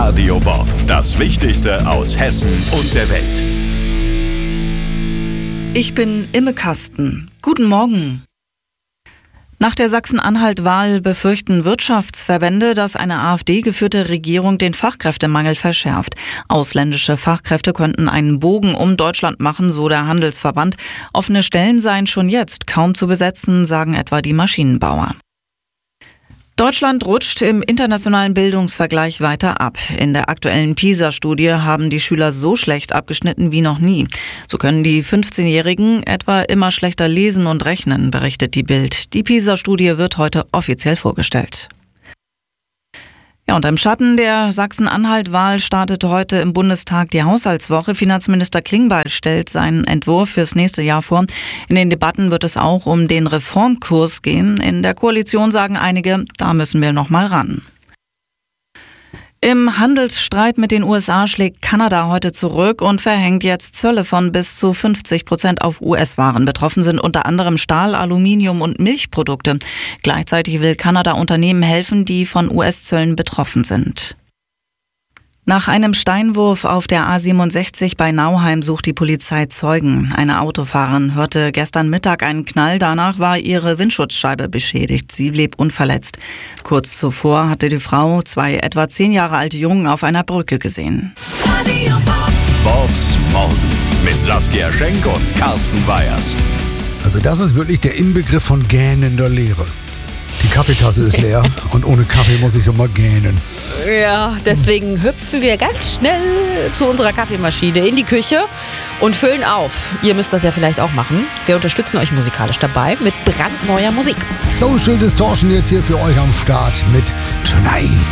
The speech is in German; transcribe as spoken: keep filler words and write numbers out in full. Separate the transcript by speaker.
Speaker 1: Radio Bob. Das Wichtigste aus Hessen und der Welt.
Speaker 2: Ich bin Imme Kasten. Guten Morgen. Nach der Sachsen-Anhalt-Wahl befürchten Wirtschaftsverbände, dass eine AfD-geführte Regierung den Fachkräftemangel verschärft. Ausländische Fachkräfte könnten einen Bogen um Deutschland machen, so der Handelsverband. Offene Stellen seien schon jetzt kaum zu besetzen, sagen etwa die Maschinenbauer. Deutschland rutscht im internationalen Bildungsvergleich weiter ab. In der aktuellen PISA-Studie haben die Schüler so schlecht abgeschnitten wie noch nie. So können die fünfzehnjährigen etwa immer schlechter lesen und rechnen, berichtet die Bild. Die PISA-Studie wird heute offiziell vorgestellt. Ja, und im Schatten der Sachsen-Anhalt-Wahl startet heute im Bundestag die Haushaltswoche. Finanzminister Klingbeil stellt seinen Entwurf fürs nächste Jahr vor. In den Debatten wird es auch um den Reformkurs gehen. In der Koalition sagen einige, da müssen wir noch mal ran. Im Handelsstreit mit den U S A schlägt Kanada heute zurück und verhängt jetzt Zölle von bis zu fünfzig Prozent auf U S-Waren. Betroffen sind unter anderem Stahl, Aluminium und Milchprodukte. Gleichzeitig will Kanada Unternehmen helfen, die von U S-Zöllen betroffen sind. Nach einem Steinwurf auf der A siebenundsechzig bei Nauheim sucht die Polizei Zeugen. Eine Autofahrerin hörte gestern Mittag einen Knall. Danach war ihre Windschutzscheibe beschädigt. Sie blieb unverletzt. Kurz zuvor hatte die Frau zwei etwa zehn Jahre alte Jungen auf einer Brücke gesehen.
Speaker 1: Bobs Morgen mit Saskia Schenk und Carsten Weyers.
Speaker 3: Also das ist wirklich der Inbegriff von gähnender Leere. Die Kaffeetasse ist leer und ohne Kaffee muss ich immer gähnen.
Speaker 4: Ja, deswegen hüpfen wir ganz schnell zu unserer Kaffeemaschine in die Küche und füllen auf. Ihr müsst das ja vielleicht auch machen. Wir unterstützen euch musikalisch dabei mit brandneuer Musik.
Speaker 3: Social Distortion jetzt hier für euch am Start mit Tonight.